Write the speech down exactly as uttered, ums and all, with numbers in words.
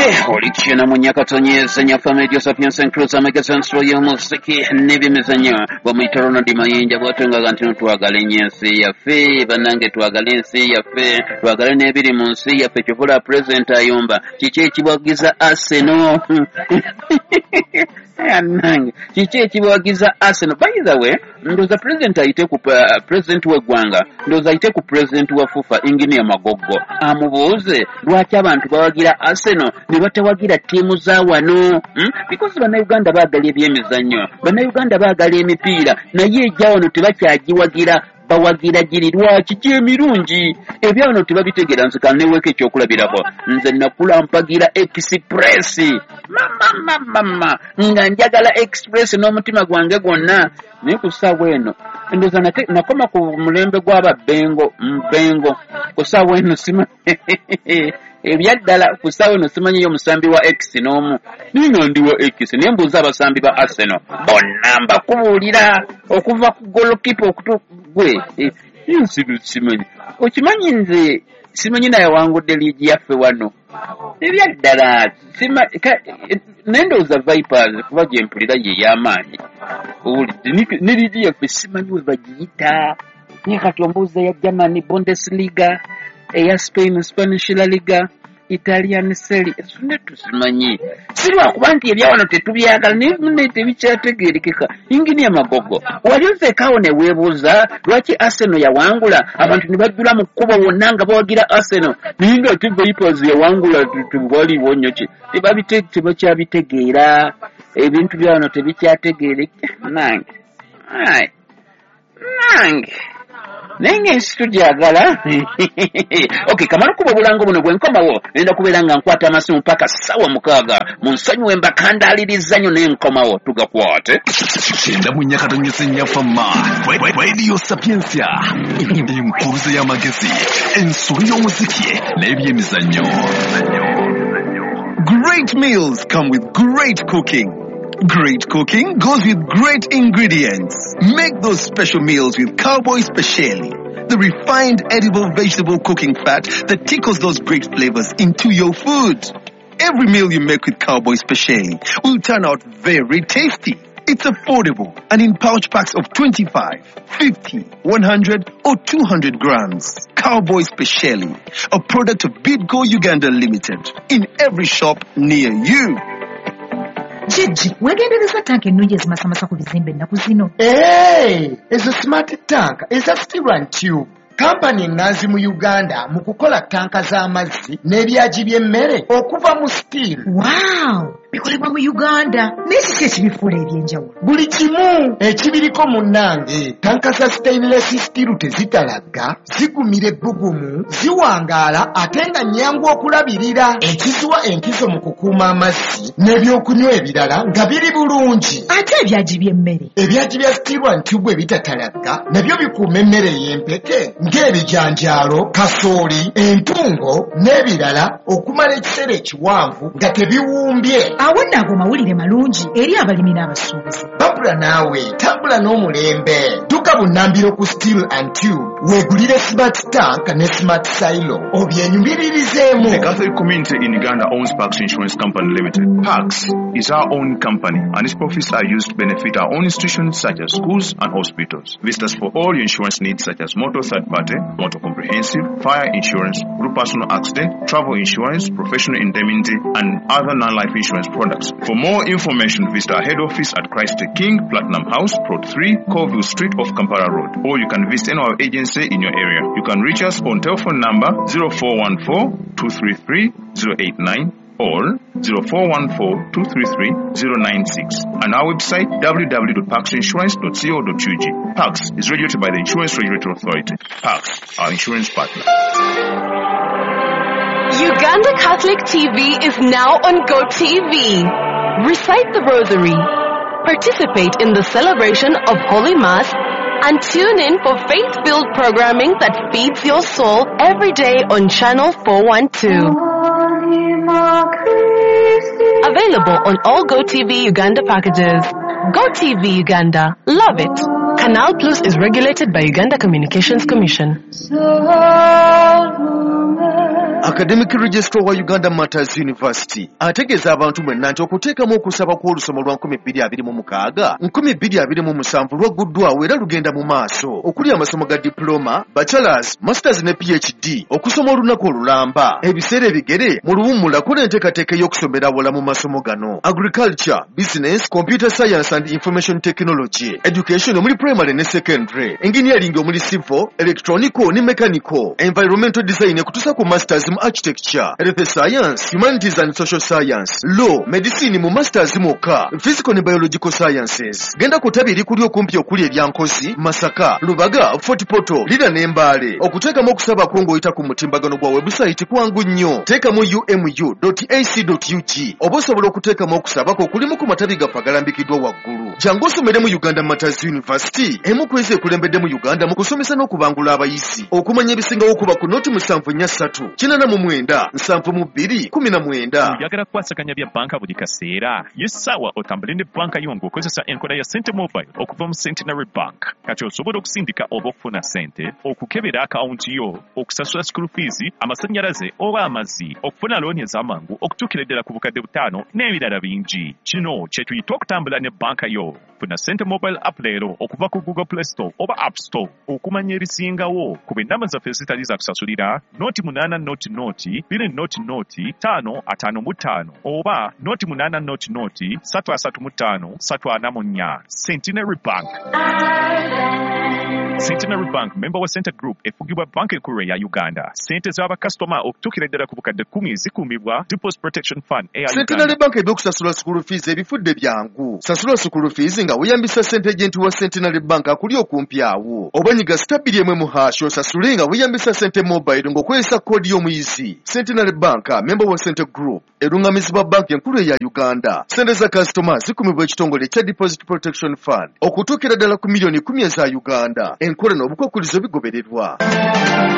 Olikiona Munyakatonye Nyafa Media Sapiens and Cruz Amagasan Soya Musiki Nevi Mezanya Wamitorona di Mayinja Watunga Gantino to Agalensi Yafe Banange to Agalensi Yafe Wagalene Bidi Monsi Yafe Chufura President Ayomba Chiche Chiwagiza Aseno Chiche Chiwagiza Aseno. By the way, ndoza president ayiteku uh, president w'eggwanga ndoza ayiteku president wa FUFA Engineer Magogo amubuuze lwaki abantu bawagira Arsenal ne batawagira tiimu za wano hmm? Because bannayuganda baagala ebyemizannyo, bannayuganda baagala emipiira naye ejja wano tebakyagiwagira bawagira giri lwaki gyemirungi ebya wano tebabitegeera. Nzika neweka ekyokulabirako nze nakula mpagira express mama mama nga njagala express n'omutima gwange gwonna naye ku ssaawa eno ndoza nakoma ku mulembe gw'ababbengo mbengo ku ssaawa eno sima ebyaddala ku ssaawa eno simanyiyo omusambi wa X n'omu ninga ndi wa X naye mbuuza abasambi ba Arsenal bonna mbakubuulira okuva ku golokipa okutu gwe insibu simanyi okimanyi nze simanyi naye wangudde liigi yaffe wano ebyaddala sima nendooza Vipers kuba gye mpulira ye y'amaanyi owulidde ne liigi yaffe simanyi we bagiyita naye kati ombuuza ya Germany Bundesliga eya Spain Spanish La Liga Italian Serie A tusimanyi sirwa kuba nti ebyawano tetubyagala naye tebikyategeerekeka. Engineer Magogo wali ozekawo ne weebuuza lwaki Arsenal yawangula abantu ne bajjula mu kkubo wonna nga bawagira Arsenal naye nga ate Vipers yawangula tebwaliwo nnyo ki tebakyabitegeera ebintu byawano tebikyategeereka nange ai nange Nenge nsitudyagala. Okay, kamala kuba bulango buno gwe nkomawo nenda kubeera nga nkwata amasimu mpaka sawa mukaaga mu nsonyiwe mbakandaaliriza nnyo naye nkomawo tugakwate. Kyenda mu Nyakatonye Nyafa Radio Sapiensia enkuruze y'amagezi ensolo y'omuziki n'ebyemizannyo. Great meals come with great cooking. Great cooking goes with great ingredients. Make those special meals with Cowboy Speciale, the refined edible vegetable cooking fat that tickles those great flavors into your food. Every meal you make with Cowboy Speciale will turn out very tasty. It's affordable and in pouch packs of twenty-five, fifty, one hundred or two hundred grams. Cowboy Speciale, a product of Bidco Uganda Limited, in every shop near you. Gigi, wegendereza tank ennungi ezimasamasa ku bizimbe ennaku zino. Hey, ezo smart tank eza Steel and Tube. Kampani ennanzi mu Uganda mu kukola tanka z'amazzi n'ebyaji by'emmere okuva mu steel. Wow! Bikolebwa mu Uganda. N'ekiki ekibifuula ebyenjawulo? Buli kimu ekibiriko munnange. Tanka za stainless steel tezitalagga, zigumira ebbugumu, ziwangaala ate nga nnyangu okulabirira. Ekiziwa enkizo mu kukuuma amazzi n'ebyokunywa ebirala nga biri bulungi. Ate ebyaji by'emmere? Ebyaji bya Steel and Tube ebitatalagga nabyo bikuuma emmere y'empeke ng'ebijanjaalo, kasooli, entungo n'ebirala okumala ekiseera ekiwanvu nga tebiwumbye. Awo naago mawulire malungi eri abalimi n'abasuubuzi. Babula naawe tambula n'omulembe. Tuka bunnambiro ku Steel and Tube weegulire smart tank ne smart silo obyenyumiririzemu. The Catholic community in Uganda owns Pax Insurance Company Limited. Pax is our own company and its profits are used to benefit our own institutions such as schools and hospitals. Visit us for all your insurance needs such as motor third party, motor comprehensive, fire insurance, group personal accident, travel insurance, professional indemnity and other non-life insurance products. For more information, visit our head office at Christ the King, Platinum House, Plot three, Colville Street off Kampala Road, or you can visit any of our agency in your area. You can reach us on telephone number zero four one four, two three three, zero eight nine or zero four one four, two three three, zero nine six and our website w w w dot pax insurance dot co dot u g. Pax is regulated by the Insurance Regulatory Authority. Pax, our insurance partner. Uganda Catholic T V is now on GoTV. Recite the Rosary, participate in the celebration of Holy Mass, and tune in for faith-filled programming that feeds your soul every day on Channel four twelve. Available on all GoTV Uganda packages. GoTV Uganda. Love it. Canal Plus is regulated by Uganda Communications Commission. Academic Registrar wa Uganda Matters University ategeeza abantu mwenna nti okuteekamu okusaba kw'olusoma lwa nkumi bbiri abiri mu mukaaga nkumi bbiri abiri mu musanvu lwaguddwawo era lugenda mu maaso okuli amasomo ga diploma, bachelors, masters ne P H D okusoma olunaku olulamba ebiseera ebigere mu luwummula kola enteekateeka y'okusomera awala mu masomo gano agriculture, business, computer science and information technology, education omuli primary ne secondary, engineering omuli civil, electronical ne mechanical, environmental design ekutuusa ku masters mu architecture, health science, humanities and social science, law, medicine mu masters mwokka, physical ne biological sciences. Genda ku ttabi erikuli okumpi okuli eryankozi, Masaka, Lubaga, Fort Portal, Lira ne Mbale. Okuteekamu okusaba kwo ng'oyita ku mutimbagano gwa website kwangu nnyo. Teekamu u m u dot a c dot u g oba osobola okuteekamu okusaba kwo kulimu ku matabi gaffe agalambikiddwa waggulu. Jangu osomere mu Uganda Matters University, emu ku ezi ekulembedde mu Uganda mu kusomesa n'okubangula abayizi. Okumanya ebisingawo okuba ku noti musanvu nnya ssatu kinana mu mwenda nsanvu mu bbiri kumi na mwenda. Oyagala kukwasaganya bya banka buli kaseera yessawa otambule ne banka yo ng'okozesa enkola ya Sente Mobile okuva mu Centenary Bank. Kati osobola okusindika oba okufuna ssente, okukebera akawunti yo, okusasula school fees, amasannyalaze oba amazzi, okufuna looni ez'amangu okutuukira ddala ku bukadde butaano n'ebirala bingi. Kino kye tuyita okutambula ne banka yo. Funa Sente Mobile app leero okuva ku Google Play Store oba App Store okumanya ebisingawo ku b'ennamba zaffe ezitali za kusasulira noti munaana noti noti bbiri noti noti ttaano ataano mu ttaano oba noti munaana noti noti ssatu asatu mu ttaano ssatu ana mu nnya. Centenary Bank. Centenary Bank member wa Center Group efugibwa banka enkulu ya Uganda. Sente z'abakasitoma okutuukira ddala ku bukadde kkumi zikuumibwa Deposit Protection Fund eya Uganda. Centenary Bank ebyokusasula school fees ebifudde byangu. Sasula school fees nga weeyambisa ssente agent wa Centenary Bank akuli okumpi awo. Oba nyiga stabili emwe mu hash osasule nga weeyambisa Sente Mobile ng'okozesa koodi y'omuyizi. Centenary Bank member wa Center Group erungamizibwa banka enkulu eya Uganda. Sente za kasitoma zikumibwa ekitongole ekya Deposit Protection Fund okutuukira ddala ku miliyoni kumi eza Uganda. Enkola n'obukwakkulizo bigobererwa.